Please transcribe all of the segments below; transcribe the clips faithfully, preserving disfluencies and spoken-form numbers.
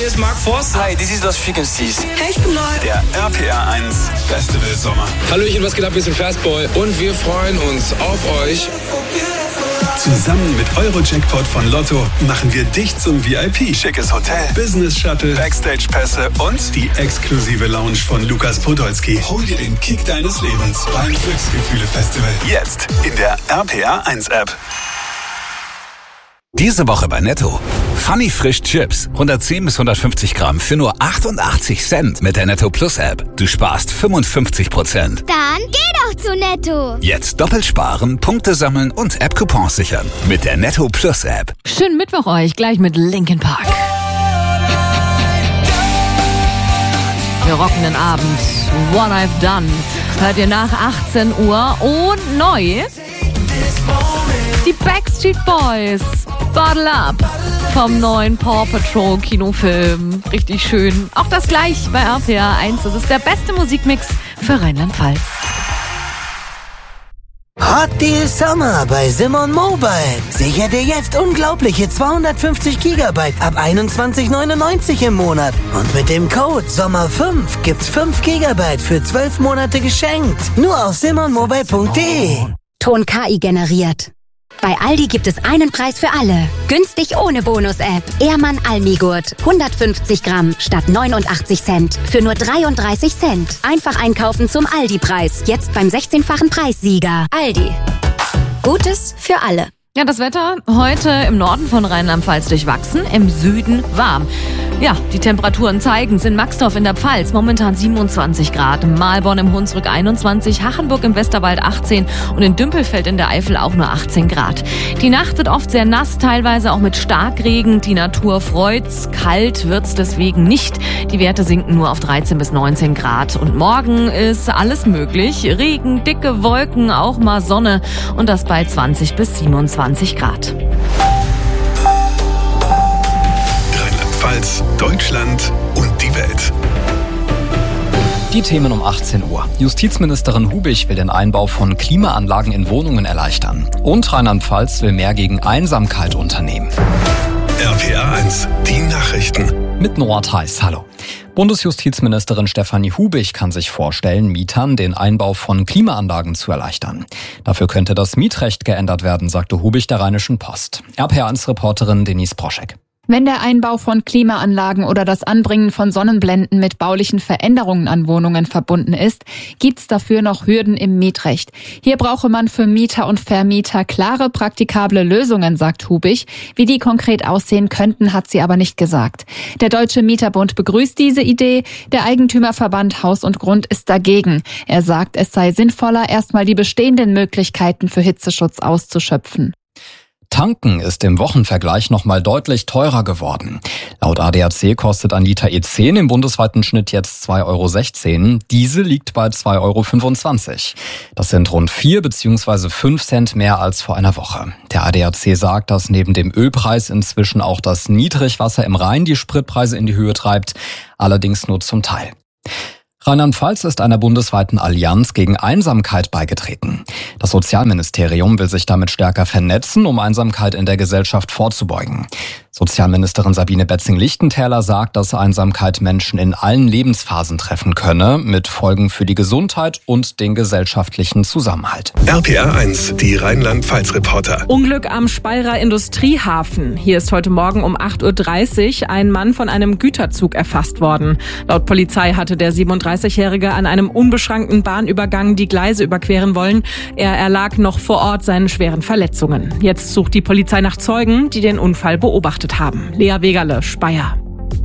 hier ist Mark Forster. Hi, this is Lost Frequencies. Hey, ich bin neu. Der R P R eins Festival Sommer. Hallöchen, was geht ab? Wir sind Fastboy und wir freuen uns auf euch. Zusammen mit Euro-Jackpot von Lotto machen wir dich zum V I P. Schickes Hotel, Business-Shuttle, Backstage-Pässe und die exklusive Lounge von Lukas Podolski. Hol dir den Kick deines Lebens beim Glücksgefühle-Festival. Jetzt in der R P R eins App. Diese Woche bei Netto. Funny Frisch Chips. hundertzehn bis hundertfünfzig Gramm für nur achtundachtzig Cent mit der Netto Plus App. Du sparst fünfundfünfzig Prozent. Dann geh doch zu Netto. Jetzt doppelt sparen, Punkte sammeln und App-Coupons sichern. Mit der Netto Plus App. Schönen Mittwoch euch, gleich mit Linkin Park. Wir rocken den Abend. What I've Done. Hört ihr nach achtzehn Uhr und neu die Backstreet Boys. Bottle Up vom neuen Paw Patrol Kinofilm. Richtig schön. Auch das gleich bei R P R eins. Das ist der beste Musikmix für Rheinland-Pfalz. Hot Deal Summer bei Simon Mobile. Sicher dir jetzt unglaubliche zweihundertfünfzig Gigabyte ab einundzwanzig neunundneunzig im Monat. Und mit dem Code Sommer fünf gibt's fünf Gigabyte für zwölf Monate geschenkt. Nur auf simon mobile punkt de. Ton K I generiert. Bei Aldi gibt es einen Preis für alle. Günstig ohne Bonus-App. Ehrmann Almigurt. hundertfünfzig Gramm statt neunundachtzig Cent. Für nur dreiunddreißig Cent. Einfach einkaufen zum Aldi-Preis. Jetzt beim sechzehnfachen Preissieger. Aldi. Gutes für alle. Ja, das Wetter heute im Norden von Rheinland-Pfalz durchwachsen, im Süden warm. Ja, die Temperaturen zeigen es in Maxdorf in der Pfalz momentan siebenundzwanzig Grad, Mahlborn im Hunsrück einundzwanzig, Hachenburg im Westerwald achtzehn und in Dümpelfeld in der Eifel auch nur achtzehn Grad. Die Nacht wird oft sehr nass, teilweise auch mit Starkregen. Die Natur freut's, kalt wird's deswegen nicht. Die Werte sinken nur auf dreizehn bis neunzehn Grad. Und morgen ist alles möglich. Regen, dicke Wolken, auch mal Sonne und das bei zwanzig bis siebenundzwanzig Grad. Rheinland-Pfalz, Deutschland und die Welt. Die Themen um achtzehn Uhr. Justizministerin Hubich will den Einbau von Klimaanlagen in Wohnungen erleichtern. Und Rheinland-Pfalz will mehr gegen Einsamkeit unternehmen. R P R eins, die Nachrichten. Mit Noah Theis, hallo. Bundesjustizministerin Stefanie Hubich kann sich vorstellen, Mietern den Einbau von Klimaanlagen zu erleichtern. Dafür könnte das Mietrecht geändert werden, sagte Hubich der Rheinischen Post. R P R eins Reporterin Denise Proschek. Wenn der Einbau von Klimaanlagen oder das Anbringen von Sonnenblenden mit baulichen Veränderungen an Wohnungen verbunden ist, gibt's dafür noch Hürden im Mietrecht. Hier brauche man für Mieter und Vermieter klare, praktikable Lösungen, sagt Hubich. Wie die konkret aussehen könnten, hat sie aber nicht gesagt. Der Deutsche Mieterbund begrüßt diese Idee. Der Eigentümerverband Haus und Grund ist dagegen. Er sagt, es sei sinnvoller, erstmal die bestehenden Möglichkeiten für Hitzeschutz auszuschöpfen. Tanken ist im Wochenvergleich nochmal deutlich teurer geworden. Laut A D A C kostet ein Liter E zehn im bundesweiten Schnitt jetzt zwei Euro sechzehn. Diesel liegt bei zwei Euro fünfundzwanzig. Das sind rund vier bzw. fünf Cent mehr als vor einer Woche. Der A D A C sagt, dass neben dem Ölpreis inzwischen auch das Niedrigwasser im Rhein die Spritpreise in die Höhe treibt, allerdings nur zum Teil. Rheinland-Pfalz ist einer bundesweiten Allianz gegen Einsamkeit beigetreten. Das Sozialministerium will sich damit stärker vernetzen, um Einsamkeit in der Gesellschaft vorzubeugen. Sozialministerin Sabine Betzing-Lichtentäler sagt, dass Einsamkeit Menschen in allen Lebensphasen treffen könne, mit Folgen für die Gesundheit und den gesellschaftlichen Zusammenhalt. R P R eins, die Rheinland-Pfalz-Reporter. Unglück am Speyerer Industriehafen. Hier ist heute Morgen um acht Uhr dreißig ein Mann von einem Güterzug erfasst worden. Laut Polizei hatte der siebenunddreißigjährige an einem unbeschrankten Bahnübergang die Gleise überqueren wollen. Er erlag noch vor Ort seinen schweren Verletzungen. Jetzt sucht die Polizei nach Zeugen, die den Unfall beobachtet haben. Lea Wegerle, Speyer.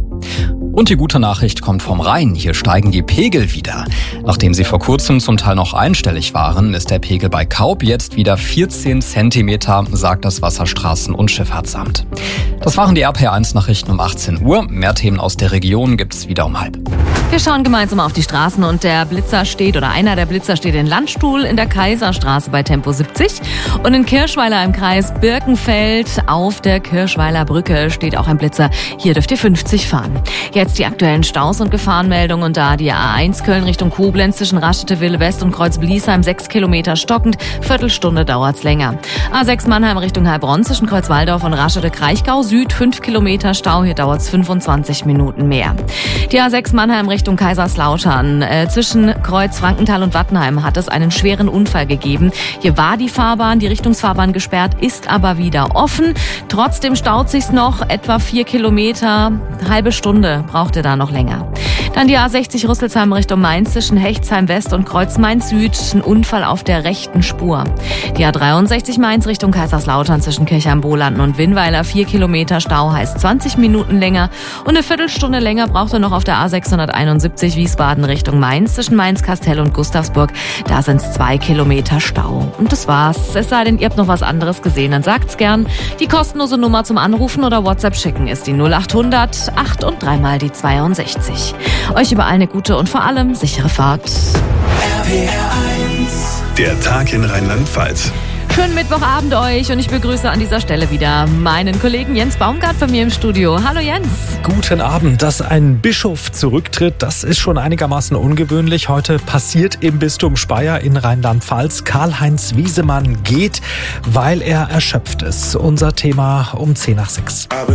Und die gute Nachricht kommt vom Rhein. Hier steigen die Pegel wieder. Nachdem sie vor kurzem zum Teil noch einstellig waren, ist der Pegel bei Kaub jetzt wieder vierzehn Zentimeter, sagt das Wasserstraßen- und Schifffahrtsamt. Das waren die R P R eins Nachrichten um achtzehn Uhr. Mehr Themen aus der Region gibt's wieder um halb. Wir schauen gemeinsam auf die Straßen und der Blitzer steht, oder einer der Blitzer steht in Landstuhl in der Kaiserstraße bei Tempo siebzig und in Kirschweiler im Kreis Birkenfeld auf der Kirschweiler Brücke steht auch ein Blitzer. Hier dürft ihr fünfzig fahren. Ja, Jetzt die aktuellen Staus und Gefahrenmeldungen und da die A eins Köln Richtung Koblenz zwischen Raschete-Wille West und Kreuz-Bliesheim sechs Kilometer stockend, Viertelstunde dauert's länger. A sechs Mannheim Richtung Heilbronn zwischen Kreuzwaldorf und Raschete-Kraichgau Süd fünf Kilometer Stau, hier dauert's fünfundzwanzig Minuten mehr. Die A sechs Mannheim Richtung Kaiserslautern äh, zwischen Kreuz Frankenthal und Wattenheim hat es einen schweren Unfall gegeben. Hier war die Fahrbahn, die Richtungsfahrbahn gesperrt, ist aber wieder offen. Trotzdem staut sich's noch etwa vier Kilometer, halbe Stunde braucht ihr da noch länger. Dann die A sechzig Rüsselsheim Richtung Mainz zwischen Hechtsheim West und Kreuz Mainz Süd, ein Unfall auf der rechten Spur. Die A dreiundsechzig Mainz Richtung Kaiserslautern zwischen Kirchheim-Bohlanden und Winnweiler, vier Kilometer Stau, heißt zwanzig Minuten länger und eine Viertelstunde länger braucht ihr noch auf der A sechshunderteinundsiebzig Wiesbaden Richtung Mainz zwischen Mainz-Kastel und Gustavsburg. Da sind's zwei Kilometer Stau. Und das war's. Es sei denn, ihr habt noch was anderes gesehen, dann sagt's gern. Die kostenlose Nummer zum Anrufen oder WhatsApp schicken ist die null achthundert acht und dreimal die zweiundsechzig. Euch überall eine gute und vor allem sichere Fahrt. R P R eins. Der Tag in Rheinland-Pfalz. Schönen Mittwochabend euch und ich begrüße an dieser Stelle wieder meinen Kollegen Jens Baumgart bei mir im Studio. Hallo Jens. Guten Abend. Dass ein Bischof zurücktritt, das ist schon einigermaßen ungewöhnlich. Heute passiert im Bistum Speyer in Rheinland-Pfalz. Karl-Heinz Wiesemann geht, weil er erschöpft ist. Unser Thema um zehn nach sechs.